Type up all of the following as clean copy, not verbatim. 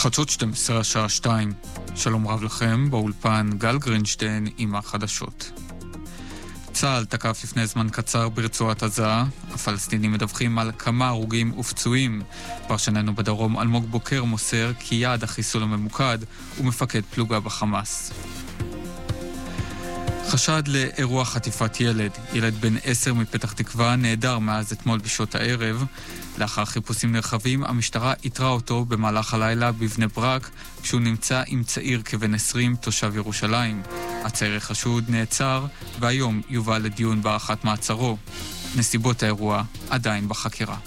חדשות 12 השעה 2. שלום רב לכם, באולפן גל גרינשטיין עם החדשות. צה"ל תקף לפני זמן קצר ברצועת עזה. הפלסטינים מדווחים על כמה הרוגים ופצועים. פרשננו בדרום אלמוג בוקר מוסר כי יעד החיסול הממוקד הוא מפקד פלוגה בחמאס. חשד לאירוע חטיפת ילד בן 10 מפתח תקווה נעדר מאז אתמול בשעות הערב. לאחר חיפושים נרחבים, המשטרה איתרה אותו במהלך הלילה בבני ברק, כשהוא נמצא עם צעיר כבן 20 תושב ירושלים. הצעיר החשוד נעצר, והיום יובא לדיון בהארכת מעצרו. נסיבות האירוע עדיין בחקירה.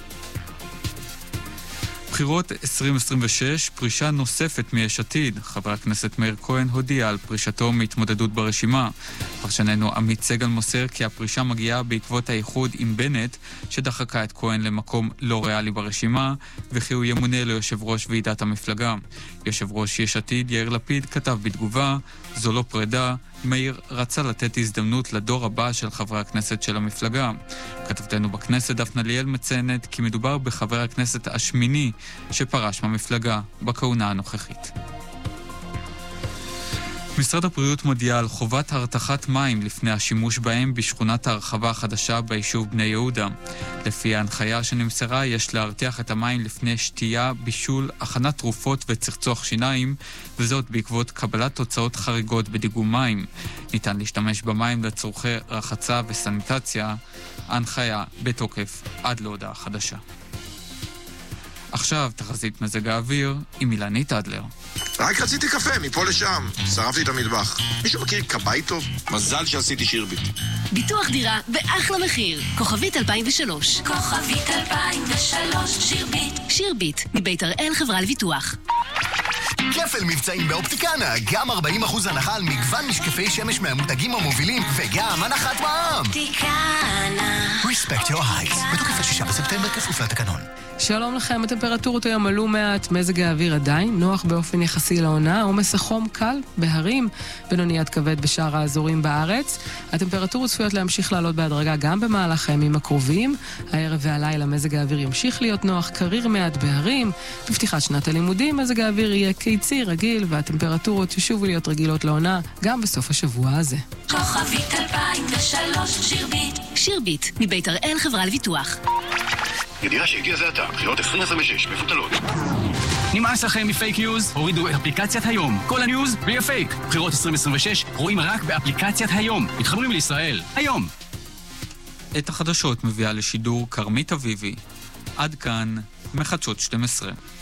בחירות 2026, פרישה נוספת מיש עתיד. חבר הכנסת מאיר כהן הודיע על פרישתו מהתמודדות ברשימה. פרשננו עמית סגל מוסר כי הפרישה מגיעה בעקבות האיחוד עם בנט, שדחקה את כהן למקום לא ריאלי ברשימה, וכי הוא ימונה ליושב ראש ועידת המפלגה. יושב ראש יש עתיד יאיר לפיד כתב בתגובה, זו לא פרידה, מאיר רצה לתת הזדמנות לדור הבא של חברי הכנסת של המפלגה. כתבתנו בכנסת דפנה ליאל מציינת כי מדובר בחבר הכנסת השמיני שפרש מהמפלגה בכהונה הנוכחית. משרד הבריאות מודיע על חובת הרתחת מים לפני השימוש בהם בשכונת ההרחבה החדשה ביישוב בני יהודה. לפי ההנחיה שנמסרה, יש להרתיח את המים לפני שתייה, בישול, הכנת תרופות וצחצוח שיניים, וזאת בעקבות קבלת תוצאות חריגות בדיגום מים. ניתן להשתמש במים לצורכי רחצה וסניטציה. ההנחיה בתוקף עד להודעה חדשה. עכשיו תחזית מזג האוויר עם אילנית אדלר. רק רציתי קפה, מפה לשם. שרפתי את המטבח. מישהו מכיר כבאי טוב? מזל שעשיתי שירביט. ביטוח דירה באחלה מחיר. כוכבית 2003. כוכבית 2003, שירביט. שירביט, מבית הראל חברה לביטוח. כפל מבצעים באופטיקנה, גם 40% הנחה על מגוון משקפי שמש מהמותגים המובילים, וגם הנחת מע"מ. אופטיקנה. Respect your eyes. בתוקף 6 בספטמבר כפוף לתקנון. שלום לכם, הטמפרטורות היום עלו מעט, מזג האוויר עדיין נוח באופן יחסי לעונה, עומס החום קל בהרים, בינוני עד כבד בשאר האזורים בארץ. הטמפרטורות צפויות להמשיך לעלות בהדרגה גם במהלך הימים הקרובים. הערב והלילה מזג האוויר ימשיך להיות נוח, קריר מעט בהרים. בפתיחת שנת הלימודים מזג האוויר יהיה קיצי רגיל, והטמפרטורות ישובו להיות רגילות לעונה גם בסוף השבוע הזה. כוכבית 2003, שירביט. שירביט, מבית הראל חברה לביטוח. ידיעה שהגיע זה עתה, בחירות 2026 מפותלות. נמאס לכם מפייק ניוז? הורידו אפליקציית היום. כל הניוז בלי הפייק. בחירות 2026 רואים רק באפליקציית היום. מתחברים לישראל. היום. את החדשות מביאה לשידור קרמית אביבי. עד כאן מחדשות 12.